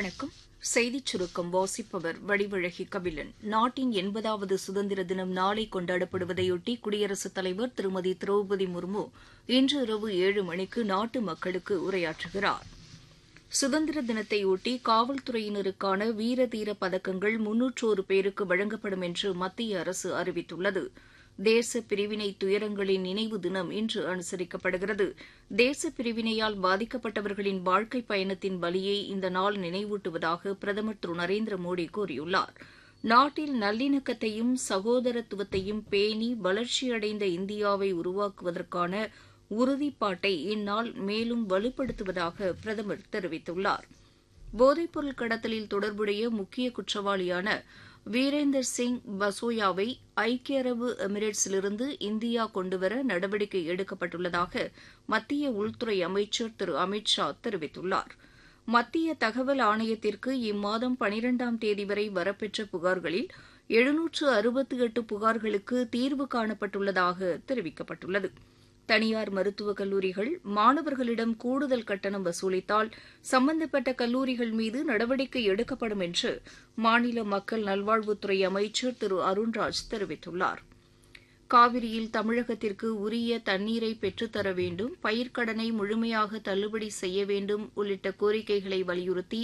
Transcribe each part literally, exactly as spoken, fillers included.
வணக்கம். செய்திச் சுருக்கம் வாசிப்பவர் வடிவழகி கபிலன். நாட்டின் எண்பதாவது சுதந்திர தினம் நாளை கொண்டாடப்படுவதையொட்டி குடியரசுத் தலைவர் திருமதி திரௌபதி முர்மு இன்று இரவு ஏழு மணிக்கு நாட்டு மக்களுக்கு உரையாற்றுகிறார். சுதந்திர தினத்தையொட்டி காவல்துறையினருக்கான வீர தீர பதக்கங்கள் முன்னூற்றோரு பேருக்கு வழங்கப்படும் என்று மத்திய அரசு அறிவித்துள்ளது. தேச பிரிவினை துயரங்களின் நினைவு தினம் இன்று அனுசரிக்கப்படுகிறது. தேச பிரிவினையால் பாதிக்கப்பட்டவர்களின் வாழ்க்கை பயணத்தின் வலியை இந்த நாள் நினைவூட்டுவதாக பிரதமர் திரு நரேந்திர மோடி கூறியுள்ளார். நாட்டில் நல்லிணக்கத்தையும் சகோதரத்துவத்தையும் பேணி வளர்ச்சியடைந்த இந்தியாவை உருவாக்குவதற்கான உறுதிப்பாட்டை இந்நாள் மேலும் வலுப்படுத்துவதாக பிரதமர் தெரிவித்துள்ளார். போதைப்பொருள் கடத்தலில் தொடர்புடைய முக்கிய குற்றவாளியான வீரேந்தர் சிங் பசோயாவை ஐக்கிய அரபு எமிரேட்ஸிலிருந்து இந்தியா கொண்டுவர நடவடிக்கை எடுக்கப்பட்டுள்ளதாக மத்திய உள்துறை அமைச்சர் திரு அமித் ஷா தெரிவித்துள்ளார். மத்திய தகவல் ஆணையத்திற்கு இம்மாதம் பனிரெண்டாம் தேதி வரை வரப்பெற்ற புகார்களில் எழுநூற்று அறுபத்தி எட்டு புகார்களுக்கு தீர்வு காணப்பட்டுள்ளதாக தெரிவிக்கப்பட்டுள்ளது. தனியார் மருத்துவக் கல்லூரிகள் மாணவர்களிடம் கூடுதல் கட்டணம் வசூலித்தால் சம்பந்தப்பட்ட கல்லூரிகள் மீது நடவடிக்கை எடுக்கப்படும் என்று மாநில மக்கள் நல்வாழ்வுத்துறை அமைச்சர் திரு அருண்ராஜ் தெரிவித்துள்ளார். காவிரியில் தமிழகத்திற்கு உரிய தண்ணீரை பெற்றுத்தர வேண்டும், பயிர்க்கடனை முழுமையாக தள்ளுபடி செய்ய வேண்டும் உள்ளிட்ட கோரிக்கைகளை வலியுறுத்தி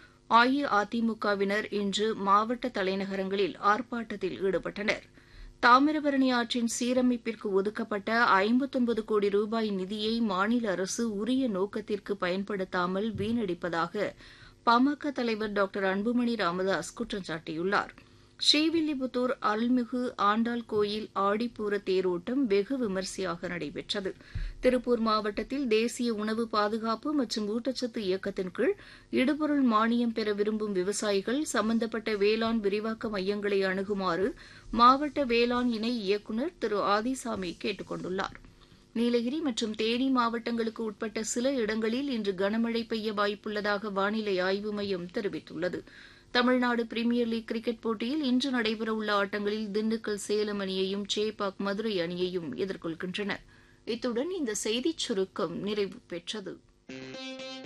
அஇஅதிமுகவினர் இன்று மாவட்ட தலைநகரங்களில் ஆர்ப்பாட்டத்தில் ஈடுபட்டனர். தாமிரபரணி ஆற்றின் சீரமைப்பிற்கு ஒதுக்கப்பட்ட ஐம்பத்தொன்பது கோடி ரூபாய் நிதியை மாநில அரசு உரிய நோக்கத்திற்கு பயன்படுத்தாமல் வீணடிப்பதாக பாமக தலைவர் டாக்டர் அன்புமணி ராமதாஸ் குற்றம் சாட்டியுள்ளார். ஸ்ரீவில்லிபுத்தூர் அருள்மிகு ஆண்டாள் கோயில் ஆடிப்பூர தேரோட்டம் வெகு விமரிசையாக நடைபெற்றது. திருப்பூர் மாவட்டத்தில் தேசிய உணவு பாதுகாப்பு மற்றும் ஊட்டச்சத்து இயக்கத்தின் கீழ் இடுபொருள் மானியம் பெற விரும்பும் விவசாயிகள் சம்பந்தப்பட்ட வேளாண் விரிவாக்க மையங்களை அணுகுமாறு மாவட்ட வேளாண் இணை இயக்குநர் திரு ஆதிசாமி கேட்டுக் கொண்டுள்ளார். நீலகிரி மற்றும் தேனி மாவட்டங்களுக்கு உட்பட்ட சில இடங்களில் இன்று கனமழை பெய்ய வாய்ப்புள்ளதாக வானிலை ஆய்வு மையம் தெரிவித்துள்ளது. தமிழ்நாடு பிரீமியர் லீக் கிரிக்கெட் போட்டியில் இன்று நடைபெறவுள்ள ஆட்டங்களில் திண்டுக்கல் சேலம் அணியையும் சேப்பாக் மதுரை அணியையும் எதிர்கொள்கின்றன. இத்துடன் இந்த செய்திச் சுருக்கம் நிறைவு பெற்றது.